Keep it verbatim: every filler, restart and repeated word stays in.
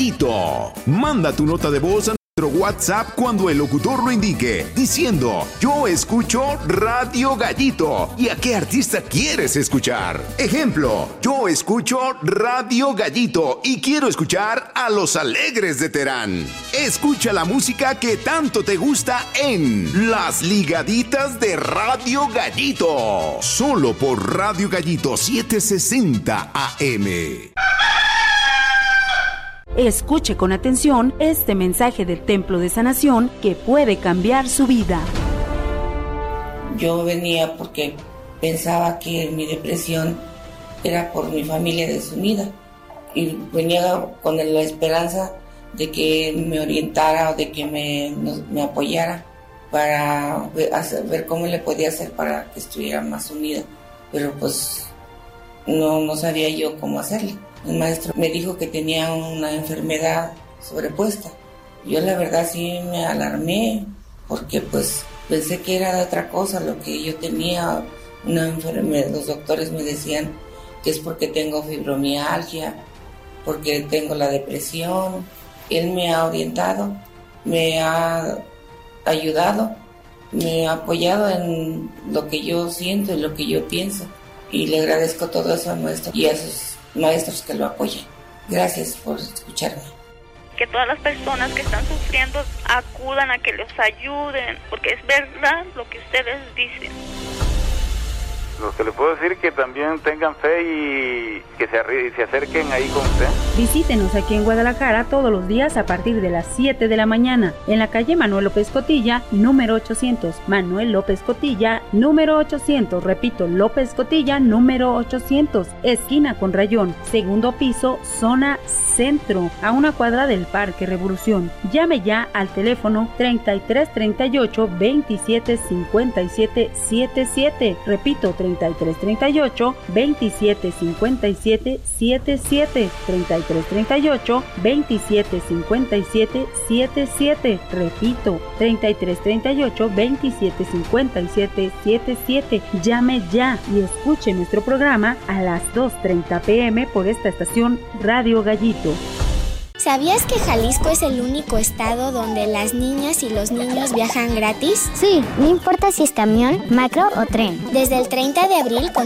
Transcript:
Gallito. Manda tu nota de voz a nuestro WhatsApp cuando el locutor lo indique, diciendo: yo escucho Radio Gallito. ¿Y a qué artista quieres escuchar? Ejemplo: yo escucho Radio Gallito y quiero escuchar a Los Alegres de Terán. Escucha la música que tanto te gusta en Las Ligaditas de Radio Gallito. Solo por Radio Gallito setecientos sesenta A M. Escuche con atención este mensaje del Templo de Sanación que puede cambiar su vida. Yo venía porque pensaba que mi depresión era por mi familia desunida y venía con la esperanza de que me orientara o de que me, me apoyara para ver, hacer, ver cómo le podía hacer para que estuviera más unida, pero pues no, no sabía yo cómo hacerle. El maestro me dijo que tenía una enfermedad sobrepuesta. Yo la verdad sí me alarmé porque pues pensé que era de otra cosa lo que yo tenía, una enfermedad. Los doctores me decían que es porque tengo fibromialgia, porque tengo la depresión. Él me ha orientado, me ha ayudado, me ha apoyado en lo que yo siento y lo que yo pienso. Y le agradezco todo eso al maestro y a sus maestros que lo apoyan. Gracias por escucharme. Que todas las personas que están sufriendo acudan a que los ayuden, porque es verdad lo que ustedes dicen. Lo que le puedo decir, que también tengan fe y que se, arri- se acerquen ahí con usted. Visítenos aquí en Guadalajara todos los días a partir de las siete de la mañana en la calle Manuel López Cotilla, número ochocientos. Manuel López Cotilla, número ochocientos. Repito, López Cotilla, número ochocientos. Esquina con Rayón, segundo piso, zona centro, a una cuadra del Parque Revolución. Llame ya al teléfono treinta y tres treinta y ocho veintisiete cincuenta y siete setenta y siete. Repito, treinta y tres treinta y ocho veintisiete cincuenta y siete setenta y siete. treinta y tres treinta y ocho veintisiete cincuenta y siete setenta y siete. Repito, treinta y tres treinta y ocho veintisiete cincuenta y siete setenta y siete. Llame ya y escuche nuestro programa a las dos treinta pm por esta estación Radio Gallito. ¿Sabías que Jalisco es el único estado donde las niñas y los niños viajan gratis? Sí, no importa si es camión, macro o tren. Desde el treinta de abril con